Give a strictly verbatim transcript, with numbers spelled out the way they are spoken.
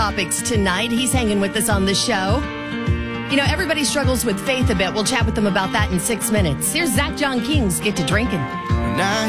topics tonight. He's hanging with us on the show. You know, everybody struggles with faith a bit. We'll chat with them about that in six minutes. Here's Zach John King's Get to Drinking. Now